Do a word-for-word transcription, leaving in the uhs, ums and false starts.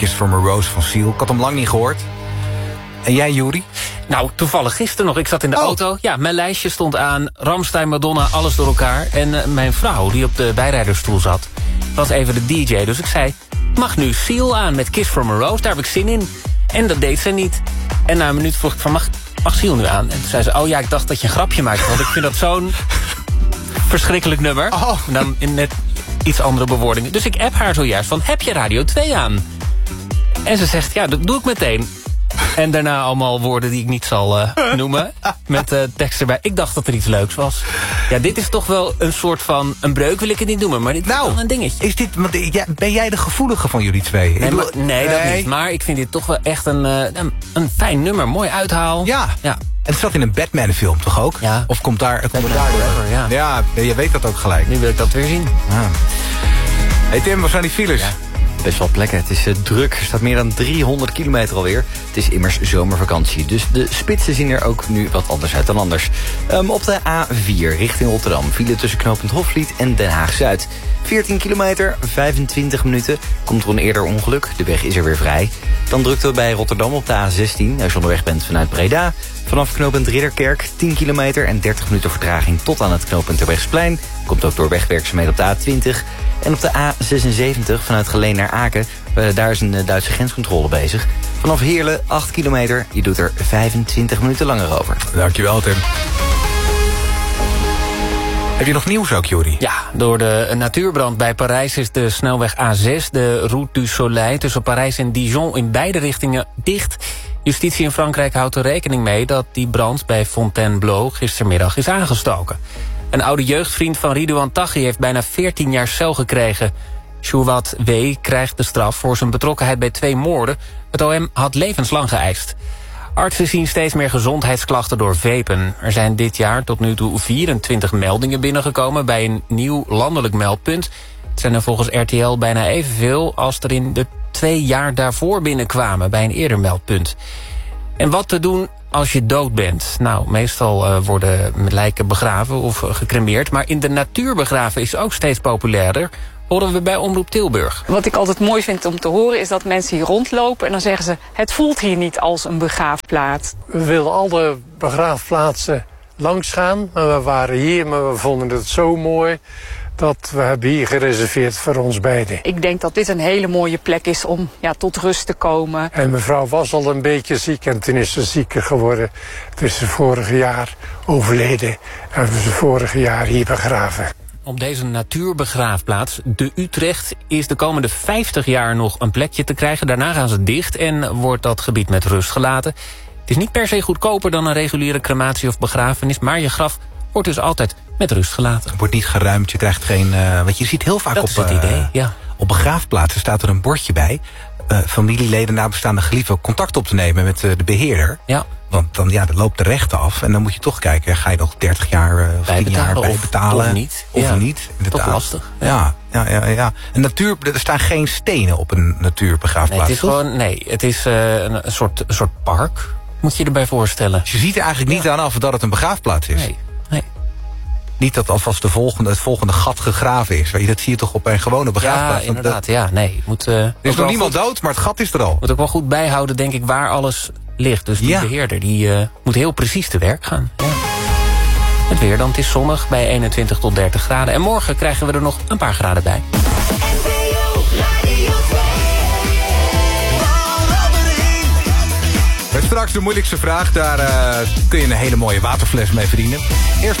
Kiss from a Rose van Seal. Ik had hem lang niet gehoord. En jij, Juri? Nou, toevallig gisteren nog. Ik zat in de oh. auto. Ja, mijn lijstje stond aan. Rammstein, Madonna, alles door elkaar. En uh, mijn vrouw, die op de bijrijdersstoel zat, was even de D J. Dus ik zei, mag nu Seal aan met Kiss from a Rose? Daar heb ik zin in. En dat deed ze niet. En na een minuut vroeg ik van, mag, mag Seal nu aan? En toen zei ze, oh ja, ik dacht dat je een grapje maakte. Want ik vind dat zo'n verschrikkelijk nummer. Oh. En dan in net iets andere bewoordingen. Dus ik app haar zojuist van, heb je Radio twee aan? En ze zegt, ja, dat doe ik meteen. En daarna allemaal woorden die ik niet zal uh, noemen. Met uh, tekst erbij. Ik dacht dat er iets leuks was. Ja, dit is toch wel een soort van... Een breuk wil ik het niet noemen, maar dit nou, is wel een dingetje. Is dit, want, ja, ben jij de gevoelige van jullie twee? Nee, maar, nee, dat nee. niet. Maar ik vind dit toch wel echt een, uh, een, een fijn nummer. Mooi uithaal. Ja. ja. En het zat in een Batman-film, toch ook? Ja. Of komt daar... Komt Batman daar Forever, ja. Ja, je weet dat ook gelijk. Nu wil ik dat weer zien. Ah. Hey Tim, wat zijn die files? Ja. Best wel plekken. Het is uh, druk. Er staat meer dan driehonderd kilometer alweer. Het is immers zomervakantie. Dus de spitsen zien er ook nu wat anders uit dan anders. Um, op de A vier richting Rotterdam. File tussen knooppunt Hofvliet en Den Haag-Zuid. veertien kilometer, vijfentwintig minuten. Komt er een eerder ongeluk. De weg is er weer vrij. Dan drukt het bij Rotterdam op de A zestien. Als je onderweg bent vanuit Breda. Vanaf knooppunt Ridderkerk tien kilometer en dertig minuten vertraging tot aan het knooppunt Terbrechtseplein. Komt ook door wegwerkzaamheden op de A twintig. En op de A zesenzeventig vanuit Geleen naar Aken. Daar is een Duitse grenscontrole bezig. Vanaf Heerlen acht kilometer. Je doet er vijfentwintig minuten langer over. Dankjewel, Tim. Heb je nog nieuws ook, Juri? Ja, door de natuurbrand bij Parijs is de snelweg A zes, de Route du Soleil, tussen Parijs en Dijon in beide richtingen dicht. Justitie in Frankrijk houdt er rekening mee dat die brand bij Fontainebleau gistermiddag is aangestoken. Een oude jeugdvriend van Ridouan Taghi heeft bijna veertien jaar cel gekregen. Chouwat W. krijgt de straf voor zijn betrokkenheid bij twee moorden. Het O M had levenslang geëist. Artsen zien steeds meer gezondheidsklachten door vapen. Er zijn dit jaar tot nu toe vierentwintig meldingen binnengekomen bij een nieuw landelijk meldpunt. Het zijn er volgens R T L bijna evenveel als er in de twee jaar daarvoor binnenkwamen bij een eerder meldpunt. En wat te doen als je dood bent? Nou, meestal uh, worden lijken begraven of uh, gecremeerd, maar in de natuur begraven is ook steeds populairder. Horen we bij Omroep Tilburg. Wat ik altijd mooi vind om te horen is dat mensen hier rondlopen en dan zeggen ze, het voelt hier niet als een begraafplaats. We willen alle begraafplaatsen langs gaan. We waren hier, maar we vonden het zo mooi dat we hebben hier gereserveerd voor ons beiden. Ik denk dat dit een hele mooie plek is om ja, tot rust te komen. En mevrouw was al een beetje ziek en toen is ze zieker geworden. Toen is ze vorig jaar overleden en hebben we ze vorig jaar hier begraven. Op deze natuurbegraafplaats, de Utrecht, is de komende vijftig jaar nog een plekje te krijgen. Daarna gaan ze dicht en wordt dat gebied met rust gelaten. Het is niet per se goedkoper dan een reguliere crematie of begrafenis, maar je graf wordt dus altijd met rust gelaten. Het wordt niet geruimd, je krijgt geen... Uh, want je ziet heel vaak dat op, is het uh, idee, ja. op begraafplaatsen staat er een bordje bij. Uh, familieleden, nabestaande geliefden contact op te nemen met uh, de beheerder. Ja. Want dan ja, dat loopt de rechten af. En dan moet je toch kijken, ga je nog dertig jaar uh, of tien jaar bijbetalen? Of niet. Of ja. niet. Toch lastig. Ja, ja, ja, ja. En natuur, er staan geen stenen op een natuurbegraafplaats. Nee, het is gewoon, nee, het is uh, een, een, soort, een soort park, moet je erbij voorstellen. Dus je ziet er eigenlijk niet ja. aan af dat het een begraafplaats is. Nee, nee. Niet dat alvast de volgende, het volgende gat gegraven is. Dat zie je toch op een gewone begraafplaats. Ja, inderdaad. Ja, nee. Moet, uh, er is nog niemand goed, dood, maar het gat is er al. Moet ook wel goed bijhouden, denk ik, waar alles ligt. Dus die ja. beheerder die uh, moet heel precies te werk gaan. Ja. Het weer dan, het is zonnig bij eenentwintig tot dertig graden. En morgen krijgen we er nog een paar graden bij. Met straks de moeilijkste vraag. Daar uh, kun je een hele mooie waterfles mee verdienen. Eerst